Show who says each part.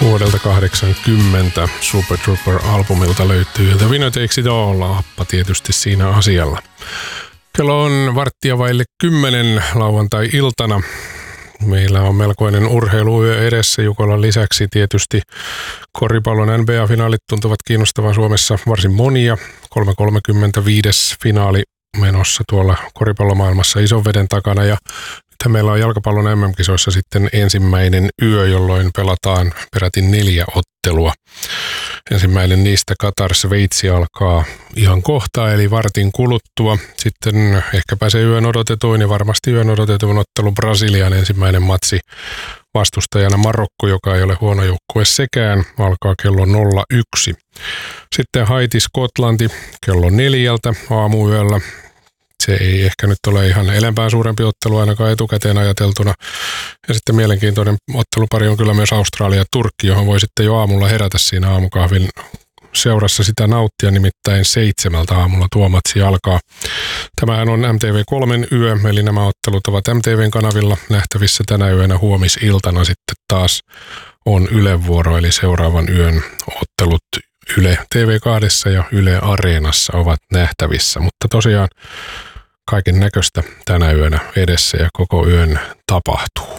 Speaker 1: vuodelta 80 Super Trooper-albumilta löytyy The Winner Takes It All, Appa tietysti siinä asialla. Kello on 9:15 lauantai-iltana. Meillä on melkoinen urheiluyö edessä. Jukolan lisäksi tietysti koripallon NBA-finaalit tuntuvat kiinnostavan Suomessa varsin monia. 3:35 finaali menossa tuolla koripallomaailmassa ison veden takana ja nyt meillä on jalkapallon MM-kisoissa sitten ensimmäinen yö, jolloin pelataan peräti 4 ottelua. Ensimmäinen niistä Katar-Sveitsi alkaa ihan kohta, eli vartin kuluttua. Sitten ehkäpä se yön odotetuin ja varmasti yön odotetuin ottelu Brasilian ensimmäinen matsi vastustajana Marokko, joka ei ole huono joukkue sekään, alkaa kello 01. Sitten Haiti-Skotlanti kello 4 aamuyöllä. Se ei ehkä nyt ole ihan elempää suurempi ottelu ainakaan etukäteen ajateltuna. Ja sitten mielenkiintoinen ottelupari on kyllä myös Australia-Turkki, johon voi sitten jo aamulla herätä siinä aamukahvin seurassa sitä nauttia, nimittäin 7 aamulla tuo matsi alkaa. Tämähän on MTV3 yö, eli nämä ottelut ovat MTVn kanavilla nähtävissä tänä yönä. Huomisiltana sitten taas on Ylen vuoro, eli seuraavan yön ottelut Yle TV2 ja Yle Areenassa ovat nähtävissä, mutta tosiaan kaiken näköistä tänä yönä edessä ja koko yön tapahtuu.